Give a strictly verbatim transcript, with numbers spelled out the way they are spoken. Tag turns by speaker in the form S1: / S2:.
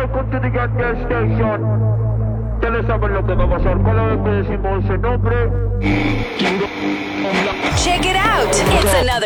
S1: welcome to the Gas Gas Station. Ya le saben lo que va a pasar cada vez que decimos ese nombre.
S2: Check it out. It's another